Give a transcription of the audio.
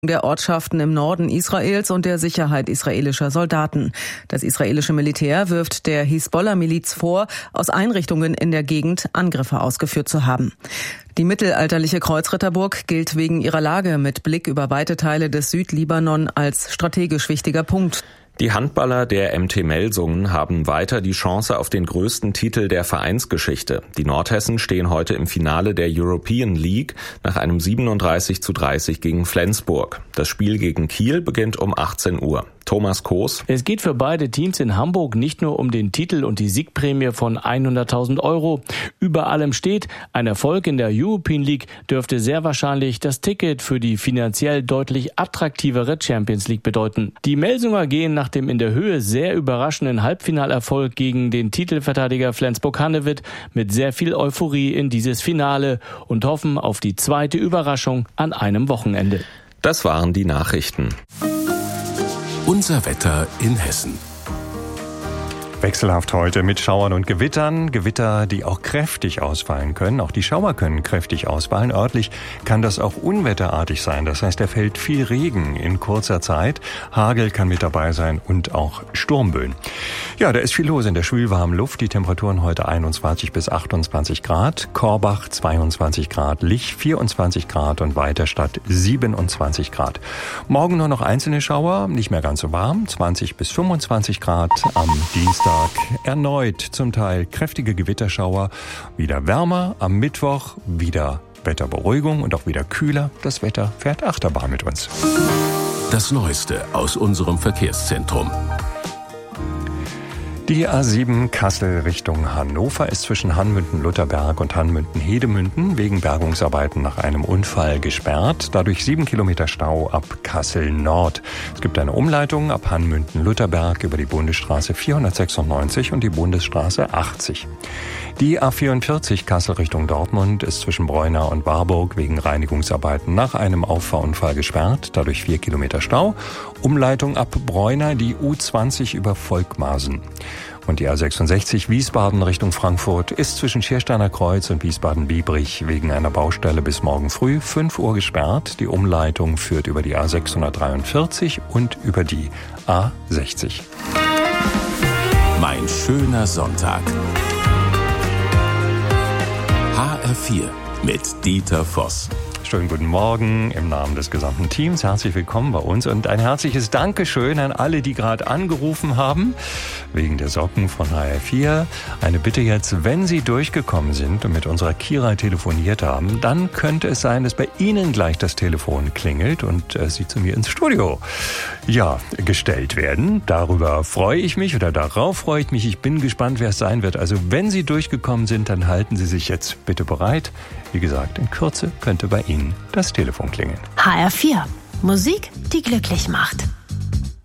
der Ortschaften im Norden Israels und der Sicherheit israelischer Soldaten. Das israelische Militär wirft der Hisbollah-Miliz vor, aus Einrichtungen in der Gegend Angriffe ausgeführt zu haben. Die mittelalterliche Kreuzritterburg gilt wegen ihrer Lage mit Blick über weite Teile des Südlibanon als strategisch wichtiger Punkt. Die Handballer der MT Melsungen haben weiter die Chance auf den größten Titel der Vereinsgeschichte. Die Nordhessen stehen heute im Finale der European League nach einem 37:30 gegen Flensburg. Das Spiel gegen Kiel beginnt um 18 Uhr. Thomas Koos. Es geht für beide Teams in Hamburg nicht nur um den Titel und die Siegprämie von 100.000 €. Über allem steht, ein Erfolg in der European League dürfte sehr wahrscheinlich das Ticket für die finanziell deutlich attraktivere Champions League bedeuten. Die Melsunger gehen nach dem in der Höhe sehr überraschenden Halbfinalerfolg gegen den Titelverteidiger Flensburg-Handewitt mit sehr viel Euphorie in dieses Finale und hoffen auf die zweite Überraschung an einem Wochenende. Das waren die Nachrichten. Unser Wetter in Hessen. Wechselhaft heute mit Schauern und Gewittern. Gewitter, die auch kräftig ausfallen können. Auch die Schauer können kräftig ausfallen. Örtlich kann das auch unwetterartig sein. Das heißt, da fällt viel Regen in kurzer Zeit. Hagel kann mit dabei sein und auch Sturmböen. Ja, da ist viel los in der schwülwarmen Luft. Die Temperaturen heute 21 bis 28 Grad. Korbach 22 Grad, Lich 24 Grad und Weiterstadt 27 Grad. Morgen nur noch einzelne Schauer, nicht mehr ganz so warm. 20 bis 25 Grad am Dienstag. Erneut zum Teil kräftige Gewitterschauer, wieder wärmer, am Mittwoch wieder Wetterberuhigung und auch wieder kühler. Das Wetter fährt Achterbahn mit uns. Das Neueste aus unserem Verkehrszentrum. Die A7 Kassel Richtung Hannover ist zwischen Hanmünden-Lutherberg und Hanmünden-Hedemünden wegen Bergungsarbeiten nach einem Unfall gesperrt. Dadurch 7 Kilometer Stau ab Kassel Nord. Es gibt eine Umleitung ab Hanmünden-Lutherberg über die Bundesstraße 496 und die Bundesstraße 80. Die A44 Kassel Richtung Dortmund ist zwischen Breunau und Warburg wegen Reinigungsarbeiten nach einem Auffahrunfall gesperrt. Dadurch 4 Kilometer Stau. Umleitung ab Breunau die U20 über Volkmarsen. Und die A66 Wiesbaden Richtung Frankfurt ist zwischen Schiersteiner Kreuz und Wiesbaden-Biebrich wegen einer Baustelle bis morgen früh 5 Uhr gesperrt. Die Umleitung führt über die A643 und über die A60. Mein schöner Sonntag. HR4 mit Dieter Voss. Schönen guten Morgen im Namen des gesamten Teams. Herzlich willkommen bei uns und ein herzliches Dankeschön an alle, die gerade angerufen haben, wegen der Socken von HR4. Eine Bitte jetzt, wenn Sie durchgekommen sind und mit unserer Kira telefoniert haben, dann könnte es sein, dass bei Ihnen gleich das Telefon klingelt und Sie zu mir ins Studio gestellt werden. Darüber freue ich mich oder darauf freue ich mich. Ich bin gespannt, wer es sein wird. Also wenn Sie durchgekommen sind, dann halten Sie sich jetzt bitte bereit. Wie gesagt, in Kürze könnte bei Ihnen das Telefon klingeln. HR4. Musik, die glücklich macht.